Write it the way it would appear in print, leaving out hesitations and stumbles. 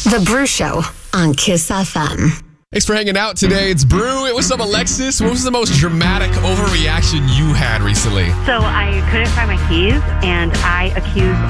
The Brew Show on Kiss FM. Thanks for hanging out today. It's Brew. What's up, Alexis? What was the most dramatic overreaction you had recently? So I couldn't find my keys, and I accused